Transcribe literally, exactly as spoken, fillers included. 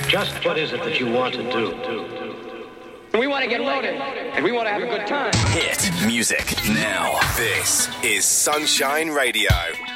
Just what is it that you want to do? We want to get loaded, and we want to have a good time. Hit music now. This is Sunshine Radio.